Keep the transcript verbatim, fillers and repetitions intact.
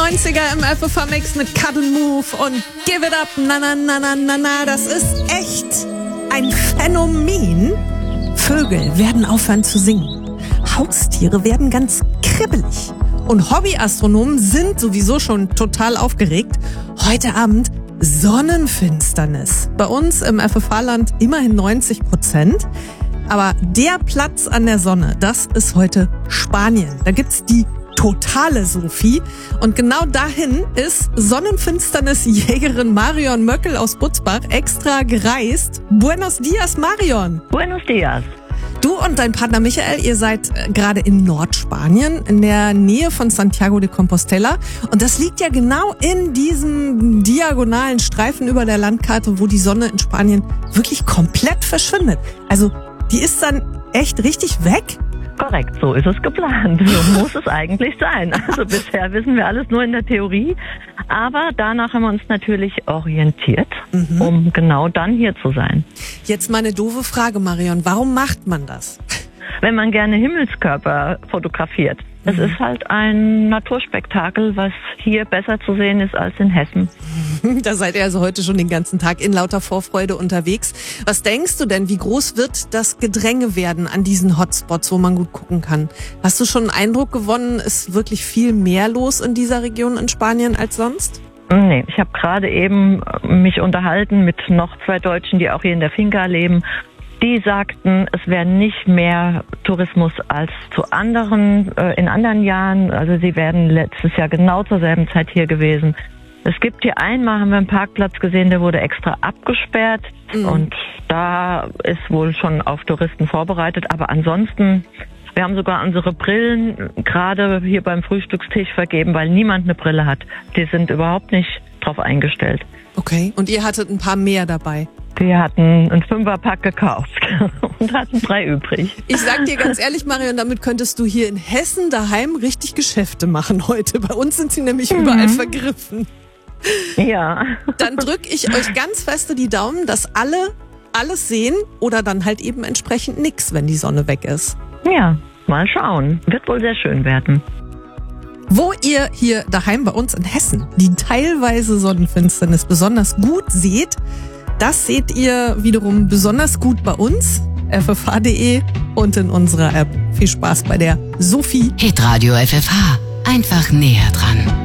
neunziger im F F H-Mix mit Cut and Move und Give It Up, na na na na na na. Das ist echt ein Phänomen. Vögel werden aufhören zu singen. Haustiere werden ganz kribbelig. Und Hobbyastronomen sind sowieso schon total aufgeregt. Heute Abend Sonnenfinsternis. Bei uns im F F H-Land immerhin neunzig Prozent. Aber der Platz an der Sonne, das ist heute Spanien. Da gibt's die totale Sophie. Und genau dahin ist Sonnenfinsternisjägerin Marion Möckel aus Butzbach extra gereist. Buenos dias, Marion. Buenos dias. Du und dein Partner Michael, ihr seid gerade in Nordspanien, in der Nähe von Santiago de Compostela. Und das liegt ja genau in diesem diagonalen Streifen über der Landkarte, wo die Sonne in Spanien wirklich komplett verschwindet. Also die ist dann echt richtig weg? Korrekt, so ist es geplant. So muss es eigentlich sein. Also bisher wissen wir alles nur in der Theorie. Aber danach haben wir uns natürlich orientiert, mhm. um genau dann hier zu sein. Jetzt meine doofe Frage, Marion. Warum macht man das? Wenn man gerne Himmelskörper fotografiert. Es mhm. ist halt ein Naturspektakel, was hier besser zu sehen ist als in Hessen. Da seid ihr also heute schon den ganzen Tag in lauter Vorfreude unterwegs. Was denkst du denn, wie groß wird das Gedränge werden an diesen Hotspots, wo man gut gucken kann? Hast du schon einen Eindruck gewonnen, ist wirklich viel mehr los in dieser Region in Spanien als sonst? Nee, ich habe gerade eben mich unterhalten mit noch zwei Deutschen, die auch hier in der Finca leben. Die sagten, es wäre nicht mehr Tourismus als zu anderen, äh, in anderen Jahren. Also sie wären letztes Jahr genau zur selben Zeit hier gewesen. Es gibt hier einmal, haben wir einen Parkplatz gesehen, der wurde extra abgesperrt. Mhm. Und da ist wohl schon auf Touristen vorbereitet. Aber ansonsten, wir haben sogar unsere Brillen gerade hier beim Frühstückstisch vergeben, weil niemand eine Brille hat. Die sind überhaupt nicht drauf eingestellt. Okay, und ihr hattet ein paar mehr dabei? Wir hatten einen Fünferpack gekauft und hatten drei übrig. Ich sag dir ganz ehrlich, Marion, damit könntest du hier in Hessen daheim richtig Geschäfte machen heute. Bei uns sind sie nämlich mhm. überall vergriffen. Ja. Dann drück ich euch ganz feste die Daumen, dass alle alles sehen oder dann halt eben entsprechend nix, wenn die Sonne weg ist. Ja, mal schauen. Wird wohl sehr schön werden. Wo ihr hier daheim bei uns in Hessen die teilweise Sonnenfinsternis besonders gut seht, das seht ihr wiederum besonders gut bei uns, F F H punkt de und in unserer App. Viel Spaß bei der Sophie. Hitradio F F H. Einfach näher dran.